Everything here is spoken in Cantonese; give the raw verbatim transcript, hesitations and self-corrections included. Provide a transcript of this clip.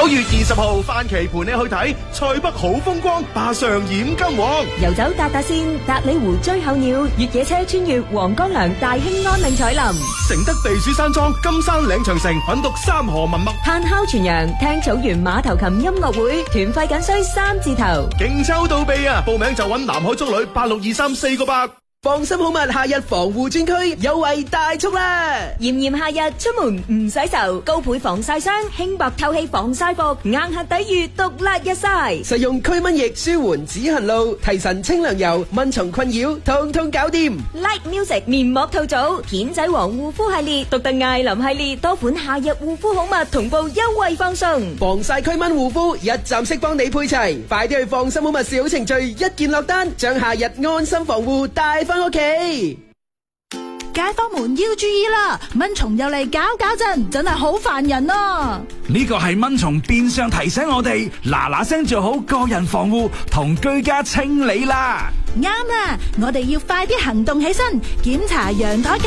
九月二十號，范琪陪你去睇塞北好風光，霸上染金黃。 遊走達達線，達里湖追候鳥，越野車穿越黃江梁，大興安嶺彩林。 承德避暑山莊，金山嶺長城，品讀三河文脈。 炭烤全羊，聽草原馬頭琴音樂會，團費僅需三字頭。 勁抽到臂啊！報名就揾南海足旅八六二三四個八。 放心好物夏日防護專區優惠大促啦！ 炎炎夏日出門唔洗愁，高倍防曬霜，輕薄透氣防曬服，硬核抵禦毒辣日曬。 實用驅蚊液舒緩止痕露，提神清涼油，蚊蟲困擾通通搞掂。 Light Music 面膜套組，片仔癀護膚系列，獨特艾琳系列，多款夏日護膚好物同步優惠放送。 防曬驅蚊護膚一站式幫你配齊，快啲去放心好物小程序，一件落單，將夏日安心防護帶翻屋企。 街坊們要注意啦，蚊蟲又嚟搞搞震，真係好煩人啊！ 呢個係蚊蟲變相提醒我哋嗱嗱聲做好個人防護同居家清理啦。 啱啦，我哋要快啲行動起身，檢查陽台。